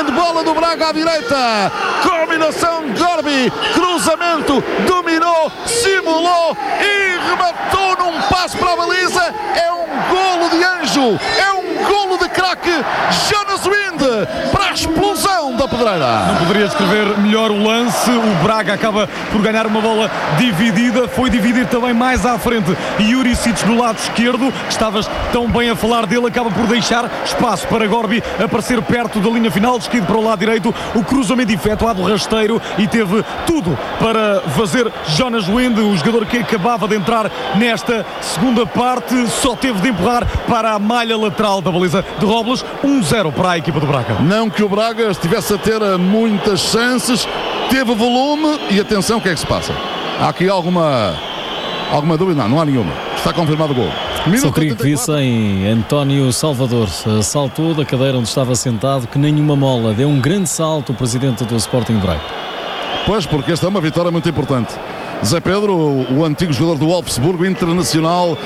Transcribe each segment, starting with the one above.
Wind, bola do Braga à direita, combinação Gorby, cruzamento, dominou, simulou e rematou num passo para a baliza. É um golo de anjo, é um golo de craque. Jonas Wind para a explosão da pedreira. Não poderia descrever melhor o lance. O Braga acaba por ganhar uma bola dividida, foi dividir também mais à frente Jurisic no lado esquerdo, estavas tão bem a falar dele, acaba por deixar espaço para Gorby aparecer perto da linha final, desquido para o lado direito, o cruzamento efetuado rasteiro e teve tudo para fazer Jonas Wind, o jogador que acabava de entrar nesta segunda parte, só teve de empurrar para a malha lateral da baliza de Robles. 1-0 para a equipa do Braga. Não que o Braga estivesse a ter muitas chances, teve volume e atenção, o que é que se passa? Há aqui alguma dúvida? Não há nenhuma. Está confirmado o gol. Só queria que vissem António Salvador, saltou da cadeira onde estava sentado que nenhuma mola, deu um grande salto o presidente do Sporting Braga. Pois, porque esta é uma vitória muito importante. Zé Pedro, o antigo jogador do Wolfsburgo, internacional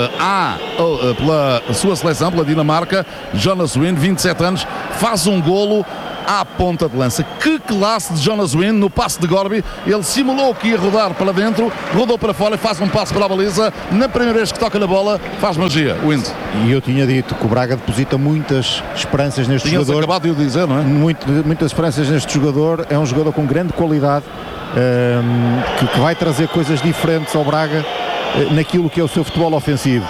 pela sua seleção, pela Dinamarca, Jonas Wind, 27 anos, faz um golo à ponta de lança. Que classe de Jonas Wind no passe de Gorby. Ele simulou que ia rodar para dentro, rodou para fora e faz um passe para a baliza. Na primeira vez que toca na bola, faz magia. Wind. E eu tinha dito que o Braga deposita muitas esperanças neste jogador. Tinha-se acabado de o dizer, não é? Muitas esperanças neste jogador. É um jogador com grande qualidade, que vai trazer coisas diferentes ao Braga naquilo que é o seu futebol ofensivo.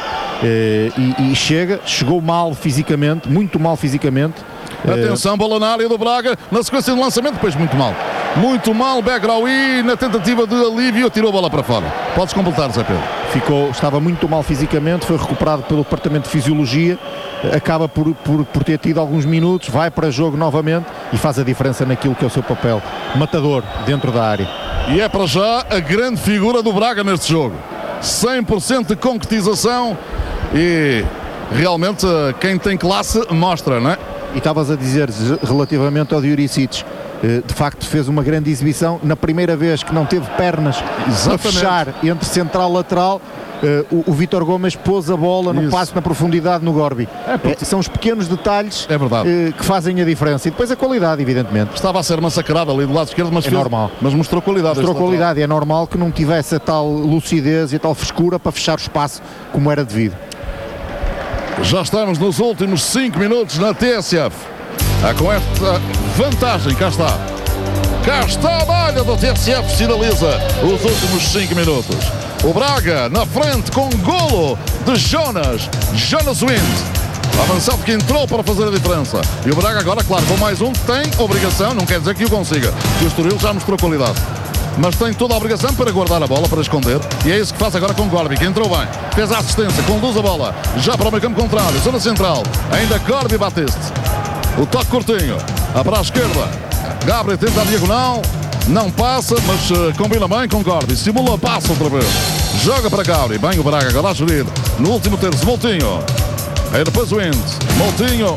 E chegou mal fisicamente, muito mal fisicamente. Atenção, bola na área do Braga, na sequência de lançamento, depois muito mal, Begraoui na tentativa de alívio, tirou a bola para fora. Podes completar, Zé Pedro. Estava muito mal fisicamente, foi recuperado pelo departamento de fisiologia, acaba por ter tido alguns minutos, vai para jogo novamente e faz a diferença naquilo que é o seu papel matador dentro da área. E é para já a grande figura do Braga neste jogo, 100% de concretização e realmente quem tem classe mostra, não é? E estavas a dizer relativamente ao Jurisic, de facto fez uma grande exibição, na primeira vez que não teve pernas a fechar entre central e lateral, o Vítor Gomes pôs a bola no passe na profundidade no Gorby. São os pequenos detalhes que fazem a diferença e depois a qualidade, evidentemente. Estava a ser massacrado ali do lado esquerdo, mas normal. Mas mostrou qualidade. Mostrou qualidade, é normal que não tivesse a tal lucidez e a tal frescura para fechar o espaço como era devido. Já estamos nos últimos 5 minutos na TSF. Com esta vantagem, cá está a malha do TSF, sinaliza os últimos 5 minutos. O Braga na frente com golo de Jonas Wind, avançado que entrou para fazer a diferença. E o Braga agora, claro, com mais um, tem obrigação, não quer dizer que o consiga, que o Estoril já mostrou qualidade, mas tem toda a obrigação para guardar a bola, para esconder, e é isso que faz agora com Gorby, que entrou bem, fez a assistência, conduz a bola já para o meio campo contrário, zona central, ainda Gorby Batiste, o toque curtinho, para a esquerda, Gabriel tenta a diagonal, não passa, mas combina bem com Gorby, simula, passa outra vez, joga para Gabriel, bem o Braga agora a gerir, no último terço, Moutinho, aí depois o Wind, Moutinho,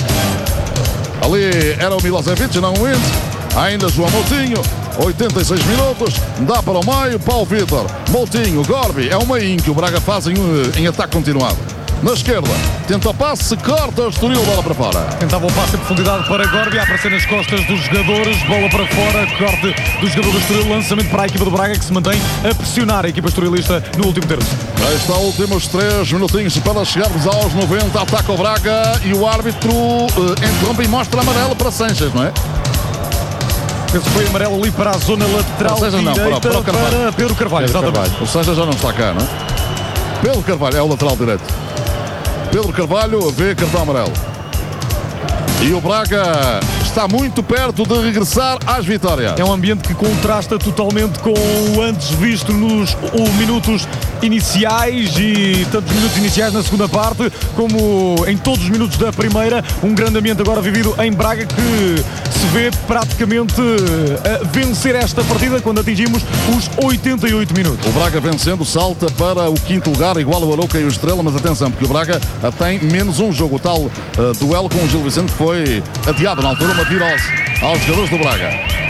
ali era o Milosevic, não o Wind, ainda João Moutinho, 86 minutos, dá para o meio, Paulo Vitor, Moutinho, Gorby, é um meio que o Braga faz em ataque continuado. Na esquerda, tenta o passe, corta o Estoril, bola para fora. Tentava o passe em profundidade para Gorby, a aparecer nas costas dos jogadores, bola para fora, corte do jogador do Estoril, lançamento para a equipa do Braga, que se mantém a pressionar a equipa estorilista no último terço. Já está últimos 3 minutinhos para chegarmos aos 90, ataca o Braga e o árbitro interrompe e mostra amarelo para Sanches, não é? Penso que foi amarelo ali para a zona lateral direita, para Pedro Carvalho. O Sanches já não está cá, não é? Pedro Carvalho é o lateral direito. Pedro Carvalho vê cartão amarelo. E o Braga está muito perto de regressar às vitórias. É um ambiente que contrasta totalmente com o antes visto nos minutos iniciais e tantos minutos iniciais na segunda parte, como em todos os minutos da primeira. Um grande ambiente agora vivido em Braga, que se vê praticamente a vencer esta partida quando atingimos os 88 minutos. O Braga vencendo, salta para o 5º lugar, igual o Arouca e o Estrela, mas atenção, porque o Braga tem menos um jogo. O tal duelo com o Gil Vicente foi adiado na altura, uma virose aos jogadores do Braga.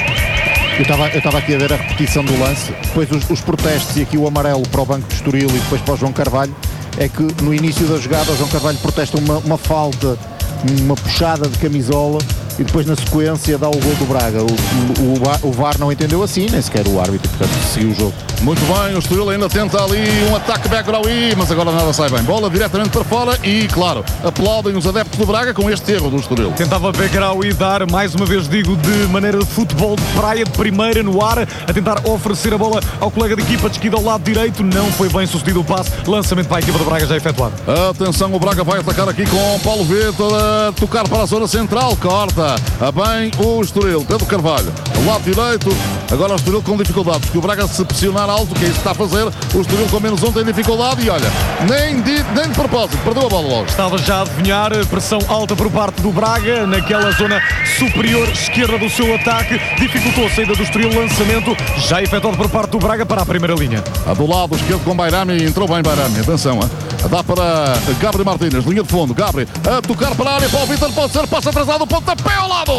Eu estava aqui a ver a repetição do lance, depois os protestos e aqui o amarelo para o banco de Estoril e depois para o João Carvalho. É que no início da jogada o João Carvalho protesta uma falta, uma puxada de camisola e depois na sequência dá o gol do Braga. O VAR não entendeu assim, nem sequer o árbitro, portanto seguiu o jogo. Muito bem, o Estoril ainda tenta ali um ataque Begraoui, mas agora nada sai bem. Bola diretamente para fora e, claro, aplaudem os adeptos do Braga com este erro do Estoril. Tentava Begraoui dar, mais uma vez digo, de maneira de futebol de praia, de primeira no ar, a tentar oferecer a bola ao colega de equipa de esquerda ao lado direito. Não foi bem sucedido o passe, lançamento para a equipa do Braga já efetuado. Atenção, o Braga vai atacar aqui com Paulo Vitor a tocar para a zona central, corta a bem o Estoril. Pedro Carvalho, lado direito, agora o Estoril com dificuldades, porque o Braga se pressionar alto, que é isso que está a fazer, o Estoril com menos um tem dificuldade e olha, nem de propósito, perdeu a bola logo. Estava já a adivinhar, pressão alta por parte do Braga, naquela zona superior esquerda do seu ataque, dificultou a saída do Estoril, lançamento já efetuado por parte do Braga para a primeira linha. Do lado esquerdo com Bairami, entrou bem Bairami, atenção, dá para Gabri Martínez, linha de fundo, Gabri a tocar para a área, Paulo Vitor pode ser, passo atrasado, pontapé ao lado!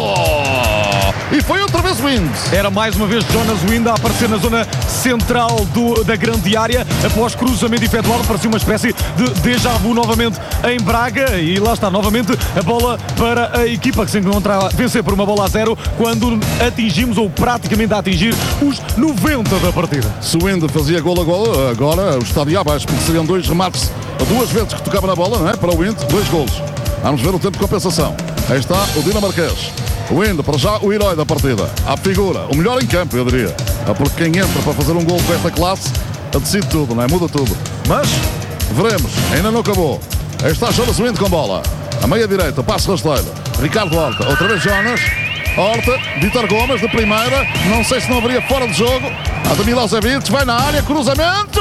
E foi outra vez Wind. Era mais uma vez Jonas Wind a aparecer na zona central da grande área, após cruzamento efetuado, parecia uma espécie de déjà vu novamente em Braga, e lá está novamente a bola para a equipa que se encontra a vencer por uma bola a 0 quando atingimos, ou praticamente a atingir, os 90 da partida. Se o Wind fazia gol a gol, agora o estádio abaixo, porque seriam 2 remates, 2 vezes que tocava na bola, não é? Para o Wind, 2 golos. Vamos ver o tempo de compensação. Aí está o dinamarquês. O Wind, para já, o herói da partida. A figura, o melhor em campo, eu diria. Porque quem entra para fazer um gol com esta classe, decide tudo, não é? Muda tudo. Mas, veremos. Ainda não acabou. Aí está Jonas Wind com bola. A meia direita, passo rasteiro. Ricardo Horta, outra vez Jonas. Horta, Vítor Gomes de primeira. Não sei se não haveria fora de jogo. A de Milosevic, vai na área, cruzamento!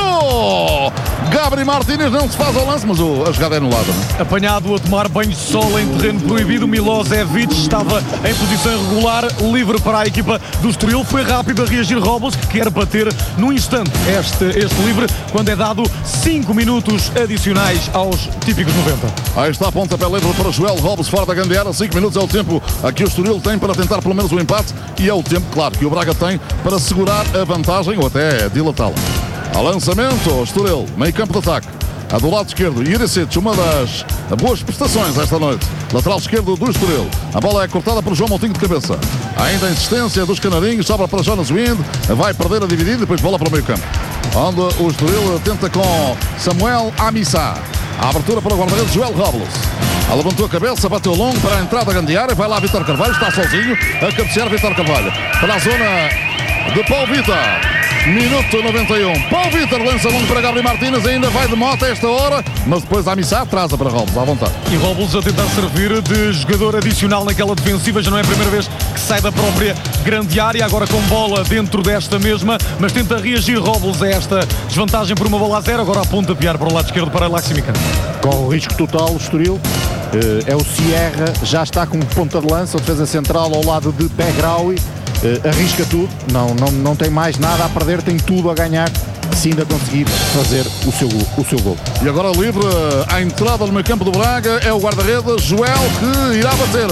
Gabri Martínez não se faz ao lance, mas a jogada é anulada, não é? Apanhado a tomar banho de sol em terreno proibido, Milosevic estava em posição regular, livre para a equipa do Estoril. Foi rápido a reagir Robles, que quer bater num instante este livre, quando é dado 5 minutos adicionais aos típicos 90. Aí está a pontapé livre para Joel Robles, fora da grande área. 5 minutos é o tempo a que o Estoril tem para tentar pelo menos o empate, e é o tempo, claro, que o Braga tem para segurar a vantagem ou até dilatá-la. A lançamento, Estoril, meio campo de ataque. A do lado esquerdo, Juricic, uma das boas prestações esta noite. Lateral esquerdo do Estoril. A bola é cortada por João Moutinho de cabeça. Ainda a insistência dos canarinhos, sobra para Jonas Wind. Vai perder a dividida, depois bola para o meio campo, onde o Estoril tenta com Samuel Amissá. A abertura para o guarda-redes Joel Robles. Ela levantou a cabeça, bateu longo para a entrada da grande área. Vai lá Vítor Carvalho, está sozinho a cabecear Vítor Carvalho. Para a zona de Paulo Vitor. Minuto 91. Paulo Vitor lança longo para Gabri Martínez, ainda vai de moto a esta hora, mas depois a Amissá atrasa para Robles, à vontade. E Robles a tentar servir de jogador adicional naquela defensiva, já não é a primeira vez que sai da própria grande área, agora com bola dentro desta mesma, mas tenta reagir Robles a esta desvantagem por uma bola a 0, agora aponta a piar para o lado esquerdo para Laximica. Corre o risco total o Estoril. É o Sierra, já está como ponta de lança, a defesa central ao lado de Begraoui. Arrisca tudo, não tem mais nada a perder, tem tudo a ganhar se ainda conseguir fazer o seu gol. E agora livre, à entrada no meio campo do Braga, é o guarda-redes Joel que irá bater.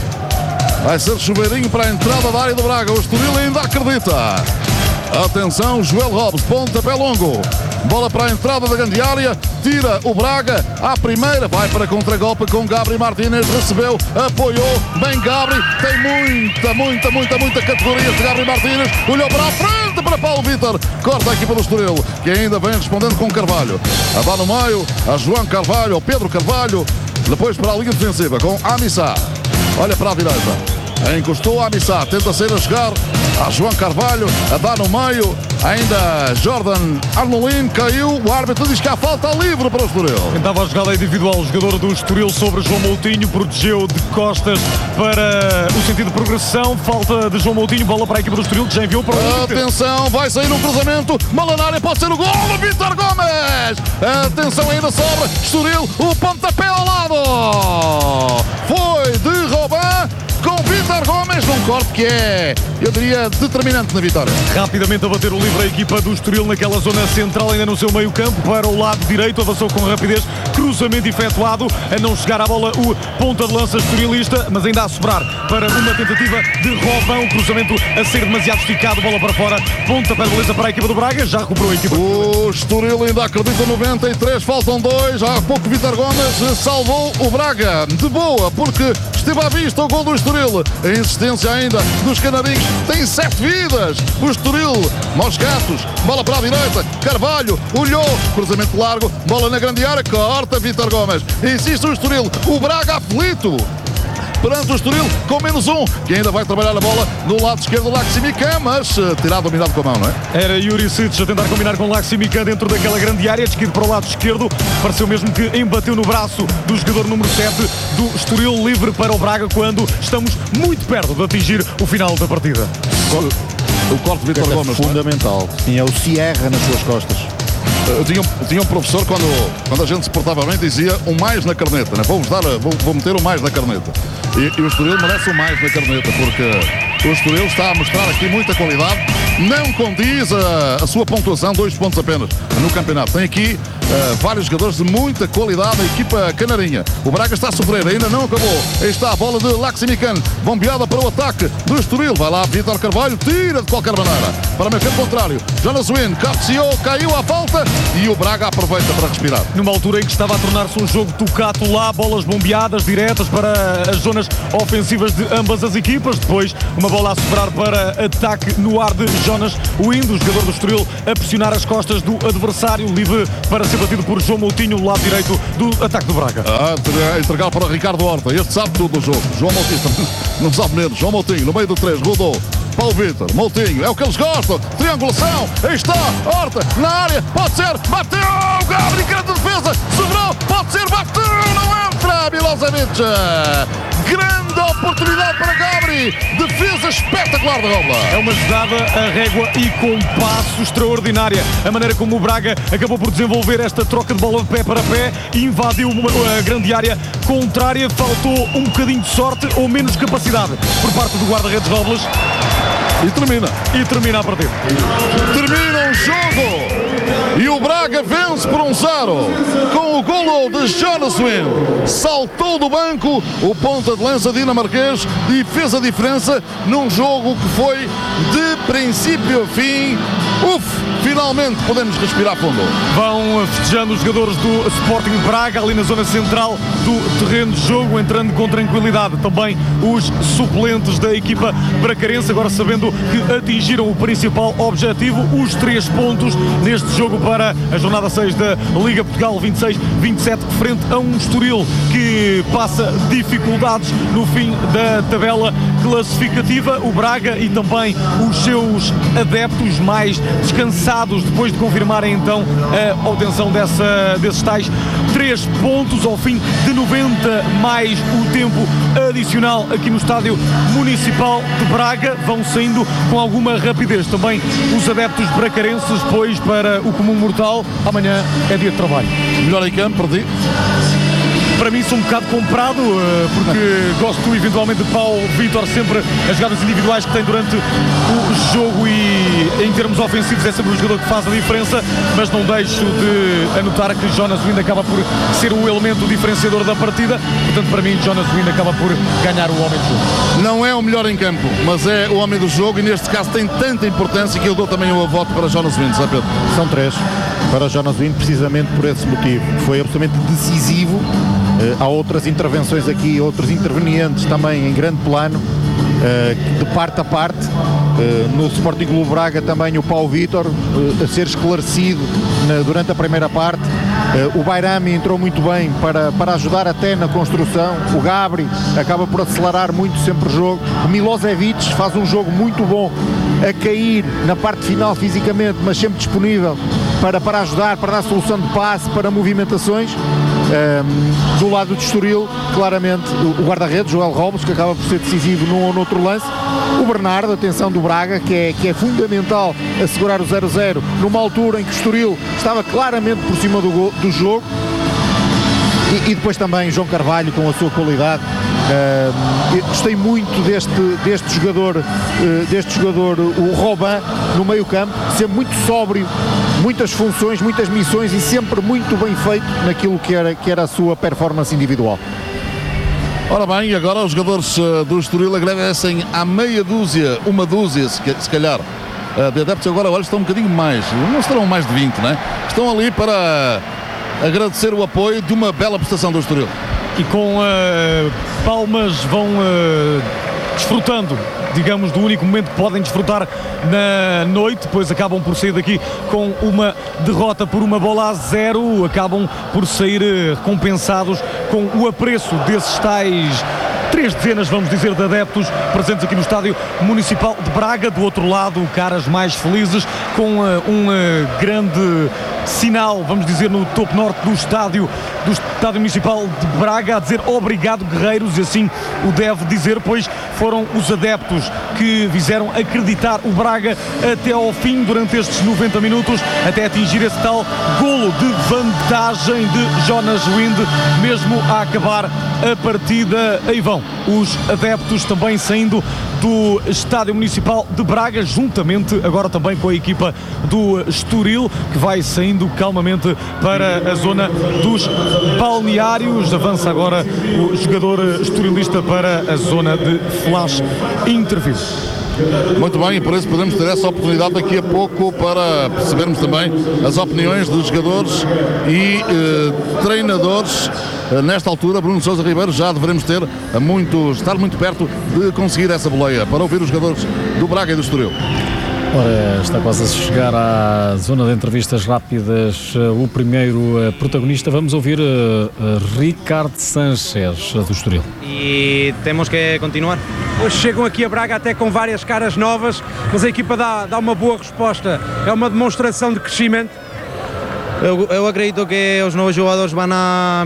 Vai ser chuveirinho para a entrada da área do Braga, o Estoril ainda acredita. Atenção, Joel Robles, pontapé longo. Bola para a entrada da grande área, tira o Braga à primeira, vai para contra-golpe com Gabri Martínez, recebeu, apoiou, bem Gabri, tem muita categoria de Gabri Martínez, olhou para a frente para Paulo Vitor, corta a equipa do Estoril, que ainda vem respondendo com Carvalho. A dá no meio, a João Carvalho, ao Pedro Carvalho, depois para a linha defensiva com Amissá, olha para a direita. Encostou a Amissá, tenta sair a chegar a João Carvalho, a dar no meio, ainda Jordan Arnolin caiu, o árbitro diz que há falta livre para o Estoril. Tentava a jogada individual, o jogador do Estoril sobre João Moutinho, protegeu de costas para o sentido de progressão, falta de João Moutinho, bola para a equipa do Estoril que já enviou para o atenção, vai sair um cruzamento, Malanária pode ser o gol, Vítor Gomes, atenção ainda sobra, Estoril, o pontapé ao lado, foi de Robin, com Vítor Gomes num corte que é, eu diria, determinante na vitória. Rapidamente a bater o livre a equipa do Estoril naquela zona central, ainda no seu meio campo, para o lado direito, avançou com rapidez, cruzamento efetuado, a não chegar à bola o ponta de lança estorilista, mas ainda a sobrar para uma tentativa de Robão, o cruzamento a ser demasiado esticado, bola para fora, ponta para a beleza para a equipa do Braga, já recuperou a equipa. O Estoril ainda acredita 93, faltam 2, há pouco Vítor Gomes salvou o Braga de boa, porque esteve à vista o gol do Estoril. A insistência ainda dos canarinhos, tem 7 vidas. O Estoril, maus gatos, bola para a direita, Carvalho, olhou, cruzamento largo, bola na grande área, corta Vítor Gomes. Insiste o Estoril, o Braga aflito perante o Estoril com -1, que ainda vai trabalhar a bola no lado esquerdo do Laximican, mas terá dominado com a mão, não é? Era Jurisic a tentar combinar com Laximican dentro daquela grande área, desquido para o lado esquerdo, pareceu mesmo que embateu no braço do jogador número 7 do Estoril, livre para o Braga quando estamos muito perto de atingir o final da partida. O corte de Vítor Gomes fundamental. Tinha o Sierra nas suas costas. Tinha um professor, quando a gente se portava bem, dizia um mais na carneta, né? Vou meter um mais na carneta. E o Estoril merece um mais na carneta, porque o Estoril está a mostrar aqui muita qualidade, não condiz a sua pontuação, 2 pontos apenas no campeonato. Tem aqui vários jogadores de muita qualidade, a equipa canarinha. O Braga está a sofrer, ainda não acabou. Aí está a bola de Laximican, bombeada para o ataque do Estoril. Vai lá Vítor Carvalho, tira de qualquer maneira para o meio campo contrário. Jonas Wynn cabeceou, caiu à falta e o Braga aproveita para respirar. Numa altura em que estava a tornar-se um jogo tocato lá, bolas bombeadas diretas para as zonas ofensivas de ambas as equipas. Depois uma bola a sobrar para ataque no ar de Jonas Wynn, o jogador do Estoril, a pressionar as costas do adversário, livre para ser batido por João Moutinho, no lado direito do ataque do Braga. Entregar para Ricardo Horta, este sabe tudo do jogo. João Moutinho não sabe menos. João Moutinho no meio do 3, rodou. Paulo Vítor, Moutinho, é o que eles gostam. Triangulação, aí está, Horta na área, pode ser, bateu, Gabri, grande defesa, sobrou, pode ser, bateu, não entra, Milosevic. Grande oportunidade para Gabri, defesa espetacular da Robla. É uma jogada a régua e com passo extraordinária. A maneira como o Braga acabou por desenvolver esta troca de bola de pé para pé, invadiu a grande área contrária, faltou um bocadinho de sorte ou menos capacidade por parte do guarda-redes Robles. E termina a partida. Termina o jogo e o Braga vence por 1-0 com o golo de Jonas Wynn. Saltou do banco o ponta de lança dinamarquês e fez a diferença num jogo que foi de princípio a fim. Finalmente podemos respirar fundo. Vão festejando os jogadores do Sporting Braga ali na zona central do terreno de jogo, entrando com tranquilidade também os suplentes da equipa bracarense, agora sabendo que atingiram o principal objetivo, os 3 pontos neste jogo para a jornada 6 da Liga Portugal 26-27, frente a um Estoril que passa dificuldades no fim da tabela classificativa. O Braga e também os seus adeptos mais descansados depois de confirmarem então a obtenção desses tais 3 pontos ao fim de 90 mais o tempo adicional aqui no Estádio Municipal de Braga. Vão saindo com alguma rapidez também os adeptos bracarenses, pois para o comum mortal amanhã é dia de trabalho. Melhor em campo, perdi. Para mim sou um bocado comprado, porque gosto eventualmente de Paulo Vítor, sempre as jogadas individuais que tem durante o jogo e em termos ofensivos é sempre um jogador que faz a diferença, mas não deixo de anotar que Jonas Wynn acaba por ser o elemento diferenciador da partida, portanto para mim Jonas Wynn acaba por ganhar o homem do jogo. Não é o melhor em campo, mas é o homem do jogo e neste caso tem tanta importância que eu dou também o voto para Jonas Wynn, sabe Pedro? São 3 para Jonas Wynn precisamente por esse motivo. Foi absolutamente decisivo. Há outras intervenções aqui, outros intervenientes também em grande plano, de parte a parte. No Sporting Clube Braga também o Paulo Vítor a ser esclarecido durante a primeira parte. O Bairami entrou muito bem para ajudar até na construção. O Gabri acaba por acelerar muito sempre o jogo. O Milosevic faz um jogo muito bom a cair na parte final fisicamente, mas sempre disponível para ajudar, para dar solução de passe, para movimentações. Do lado do Estoril, claramente o guarda-redes, Joel Robles, que acaba por ser decisivo num ou noutro lance. O Bernardo, atenção do Braga, que é fundamental assegurar o 0-0 numa altura em que o Estoril estava claramente por cima do jogo. E depois também João Carvalho com a sua qualidade. Gostei muito deste jogador, o Robin, no meio campo, sempre muito sóbrio, muitas funções, muitas missões e sempre muito bem feito naquilo que era a sua performance individual. Ora bem, e agora os jogadores do Estoril agradecem à uma dúzia se calhar, de adeptos. Agora olha, estão um bocadinho mais, não estarão mais de 20, né? Estão ali para agradecer o apoio de uma bela prestação do Estoril. e com palmas vão desfrutando, digamos, do único momento que podem desfrutar na noite, pois acabam por sair daqui com uma derrota por 1-0, acabam por sair recompensados com o apreço desses tais 3 dezenas, vamos dizer, de adeptos presentes aqui no Estádio Municipal de Braga. Do outro lado, caras mais felizes, com um grande sinal, vamos dizer, no topo norte do Estádio Municipal de Braga, a dizer obrigado guerreiros, e assim o deve dizer, pois foram os adeptos que fizeram acreditar o Braga até ao fim durante estes 90 minutos, até atingir esse tal golo de vantagem de Jonas Wind, mesmo a acabar a partida. Aí vão os adeptos também saindo do Estádio Municipal de Braga, juntamente agora também com a equipa do Estoril, que vai saindo calmamente para a zona dos balneários. Avança agora o jogador estorilista para a zona de flash interview. Muito bem, e por isso podemos ter essa oportunidade daqui a pouco para percebermos também as opiniões dos jogadores e treinadores. Nesta altura, Bruno Sousa Ribeiro, já devemos estar muito perto de conseguir essa boleia para ouvir os jogadores do Braga e do Estoril. Ora, está quase a chegar à zona de entrevistas rápidas o primeiro protagonista. Vamos ouvir Ricardo Sanchez, do Estoril. E temos que continuar. Hoje chegam aqui a Braga até com várias caras novas, mas a equipa dá uma boa resposta. É uma demonstração de crescimento. Eu acredito que os novos jogadores vão a